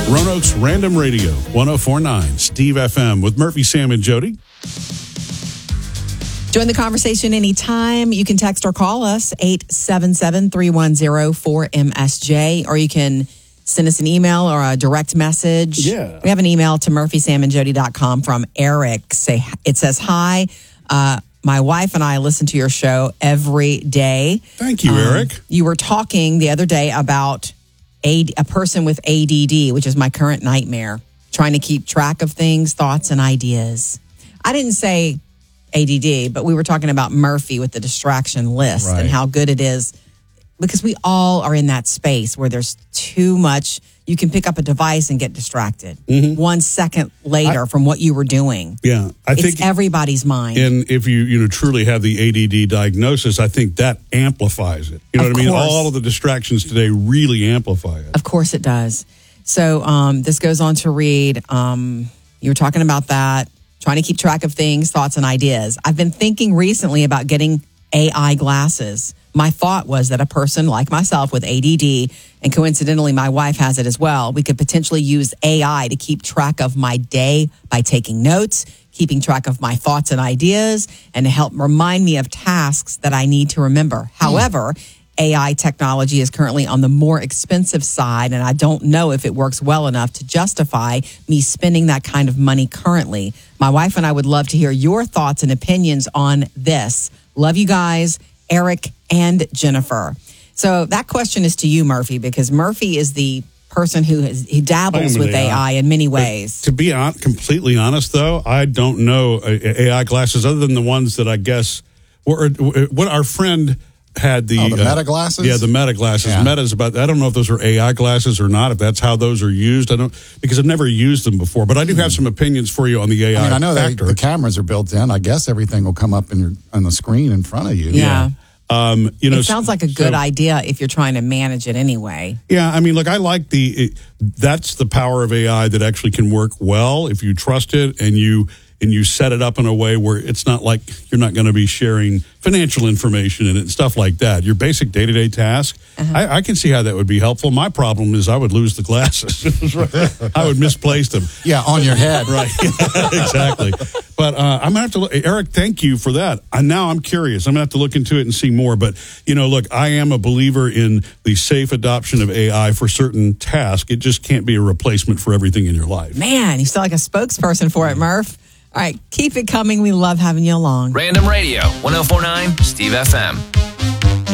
Roanoke's Random Radio, 104.9 Steve FM with Murphy, Sam, and Jody. Join the conversation anytime. You can text or call us, 877-310-4MSJ, or you can send us an email or a direct message. Yeah. We have an email to murphysamandjody.com from Eric. It says, hi, my wife and I listen to your show every day. Thank you, Eric. You were talking the other day about a person with ADD, which is my current nightmare, trying to keep track of things, thoughts, and ideas. I didn't say ADD, but we were talking about Murphy with the distraction list and how good it is, because we all are in that space where there's too much. You can pick up a device and get distracted 1 second later from what you were doing. Yeah, I think it's everybody's mind. And if you truly have the ADD diagnosis, I think that amplifies it. You know what I mean? All of the distractions today really amplify it. Of course it does. So this goes on to read, you were talking about that, trying to keep track of things, thoughts, and ideas. I've been thinking recently about getting AI glasses. My thought was that a person like myself with ADD, and coincidentally my wife has it as well, we could potentially use AI to keep track of my day by taking notes, keeping track of my thoughts and ideas, and to help remind me of tasks that I need to remember. However, AI technology is currently on the more expensive side, and I don't know if it works well enough to justify me spending that kind of money currently. My wife and I would love to hear your thoughts and opinions on this. Love you guys, Eric and Jennifer. So that question is to you, Murphy, because Murphy is the person he dabbles with AI in many ways. To be completely honest, though, I don't know AI glasses other than the ones that I guess what our friend had the Meta glasses. Yeah, the Meta glasses. Yeah. Meta's about. I don't know if those are AI glasses or not. If that's how those are used, I don't, because I've never used them before. But I do have some opinions for you on the AI. I know the cameras are built in. I guess everything will come up on the screen in front of you. Yeah. It sounds like a good idea if you're trying to manage it anyway. Yeah, I mean, look, I like that's the power of AI that actually can work well if you trust it and you set it up in a way where it's not like you're not going to be sharing financial information in it and stuff like that. Your basic day-to-day task, I can see how that would be helpful. My problem is I would lose the glasses. I would misplace them. Yeah, on your head. Right, exactly. But I'm going to have to look. Eric, thank you for that. Now I'm curious. I'm going to have to look into it and see more. But, look, I am a believer in the safe adoption of AI for certain tasks. It just can't be a replacement for everything in your life. Man, you sound like a spokesperson for it, Murph. All right, keep it coming. We love having you along. Random Radio, 104.9 Steve FM.